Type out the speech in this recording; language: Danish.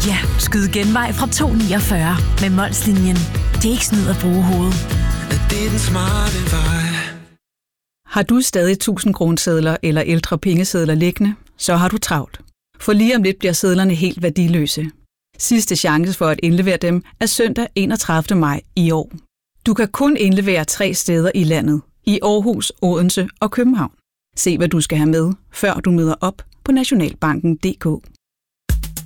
Ja, skyd genvej fra 249 med Molslinjen. Det er ikke snyd at bruge hovedet. Det er den smarte vej. Har du stadig 1000-kronesedler eller ældre pengesedler liggende, så har du travlt. For lige om lidt bliver sedlerne helt værdiløse. Sidste chance for at indlevere dem er søndag 31. maj i år. Du kan kun indlevere 3 steder i landet. I Aarhus, Odense og København. Se hvad du skal have med, før du møder op på nationalbanken.dk.